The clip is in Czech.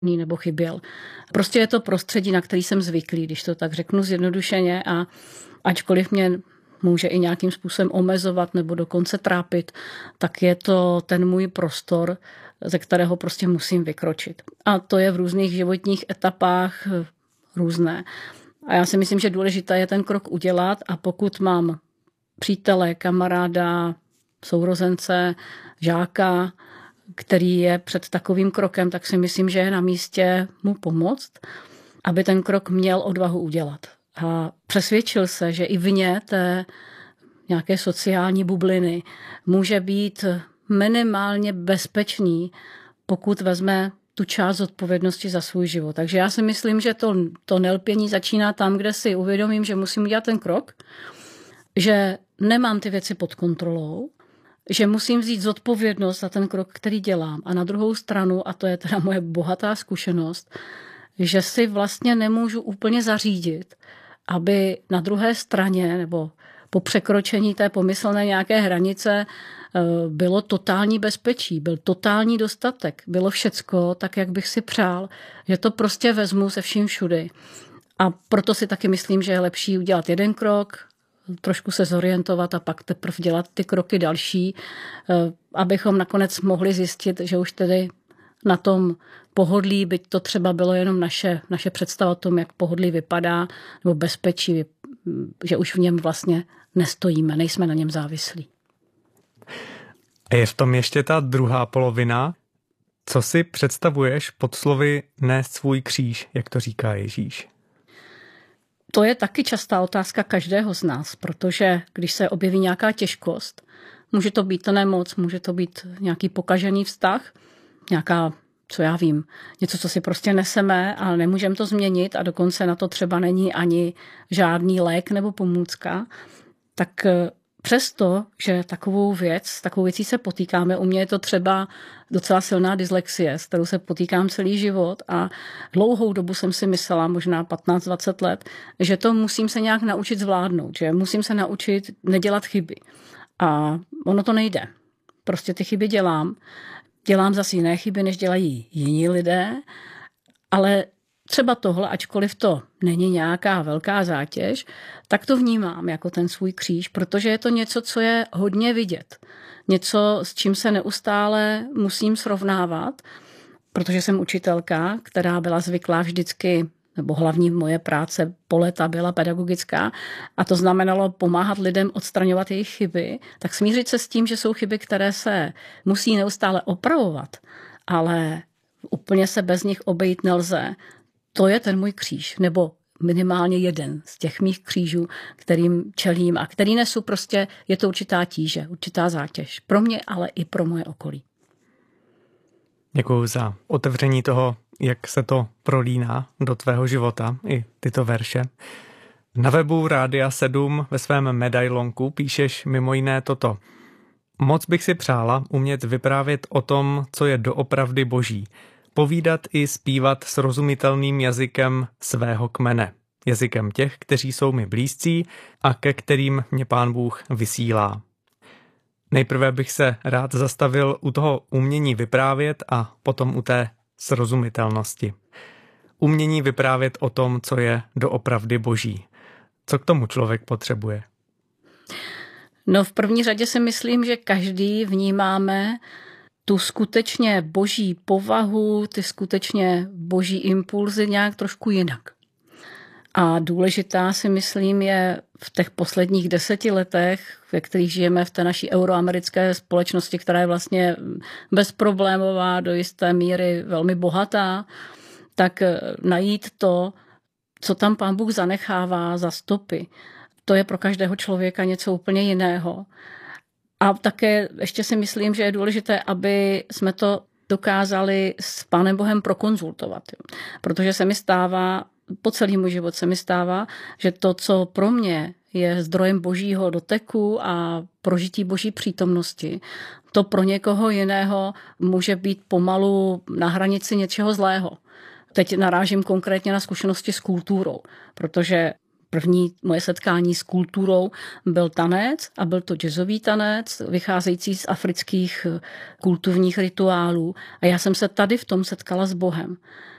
nebo chyběl. Prostě je to prostředí, na který jsem zvyklý, když to tak řeknu zjednodušeně, a ačkoliv mě může i nějakým způsobem omezovat nebo dokonce trápit, tak je to ten můj prostor, ze kterého prostě musím vykročit. A to je v různých životních etapách různé. A já si myslím, že důležité je ten krok udělat, a pokud mám přítele, kamaráda, sourozence, žáka, který je před takovým krokem, tak si myslím, že je na místě mu pomoct, aby ten krok měl odvahu udělat. A přesvědčil se, že i vně té nějaké sociální bubliny může být minimálně bezpečný, pokud vezme tu část odpovědnosti za svůj život. Takže já si myslím, že to nelpění začíná tam, kde si uvědomím, že musím udělat ten krok, že nemám ty věci pod kontrolou, že musím vzít zodpovědnost za ten krok, který dělám. A na druhou stranu, a to je teda moje bohatá zkušenost, že si vlastně nemůžu úplně zařídit, aby na druhé straně nebo po překročení té pomyslné nějaké hranice bylo totální bezpečí, byl totální dostatek, bylo všecko tak, jak bych si přál, že to prostě vezmu se vším všudy. A proto si taky myslím, že je lepší udělat jeden krok, trošku se zorientovat a pak teprve dělat ty kroky další, abychom nakonec mohli zjistit, že už tedy na tom pohodlí, byť to třeba bylo jenom naše představa o tom, jak pohodlí vypadá, nebo bezpečí, že už v něm vlastně nestojíme, nejsme na něm závislí. A je v tom ještě ta druhá polovina. Co si představuješ pod slovy nést svůj kříž, jak to říká Ježíš? To je taky častá otázka každého z nás, protože když se objeví nějaká těžkost, může to být nemoc, může to být nějaký pokažený vztah, nějaká, co já vím, něco, co si prostě neseme, ale nemůžeme to změnit a dokonce na to třeba není ani žádný lék nebo pomůcka, tak přesto, že takovou věcí se potýkáme, u mě je to třeba docela silná dyslexie, s kterou se potýkám celý život, a dlouhou dobu jsem si myslela, možná 15-20 let, že to musím se nějak naučit zvládnout, že musím se naučit nedělat chyby. A ono to nejde. Prostě ty chyby dělám zase jiné chyby, než dělají jiní lidé, ale třeba tohle, ačkoliv to není nějaká velká zátěž, tak to vnímám jako ten svůj kříž, protože je to něco, co je hodně vidět. Něco, s čím se neustále musím srovnávat, protože jsem učitelka, která byla zvyklá vždycky, nebo hlavní moje práce po léta byla pedagogická, a to znamenalo pomáhat lidem odstraňovat jejich chyby, tak smířit se s tím, že jsou chyby, které se musí neustále opravovat, ale úplně se bez nich obejít nelze. To je ten můj kříž, nebo minimálně jeden z těch mých křížů, kterým čelím a který nesu, prostě je to určitá tíže, určitá zátěž. Pro mě, ale i pro moje okolí. Děkuju za otevření toho, jak se to prolíná do tvého života, i tyto verše. Na webu Rádia 7 ve svém medailonku píšeš mimo jiné toto. Moc bych si přála umět vyprávět o tom, co je doopravdy boží. Povídat i zpívat srozumitelným jazykem svého kmene. Jazykem těch, kteří jsou mi blízcí a ke kterým mě Pán Bůh vysílá. Nejprve bych se rád zastavil u toho umění vyprávět a potom u té srozumitelnosti. Umění vyprávět o tom, co je doopravdy boží. Co k tomu člověk potřebuje? No, v první řadě si myslím, že každý vnímáme tu skutečně boží povahu, ty skutečně boží impulzy nějak trošku jinak. A důležitá si myslím je v těch posledních 10 letech, ve kterých žijeme v té naší euroamerické společnosti, která je vlastně bezproblémová, do jisté míry velmi bohatá, tak najít to, co tam Pán Bůh zanechává za stopy. To je pro každého člověka něco úplně jiného. A také ještě si myslím, že je důležité, aby jsme to dokázali s Pánem Bohem prokonzultovat. Protože se mi stává, po celý můj život se mi stává, že to, co pro mě je zdrojem božího doteku a prožití boží přítomnosti, to pro někoho jiného může být pomalu na hranici něčeho zlého. Teď narážím konkrétně na zkušenosti s kulturou, protože První moje setkání s kulturou byl tanec a byl to jazzový tanec, vycházející z afrických kulturních rituálů. A já jsem se tady v tom setkala s Bohem.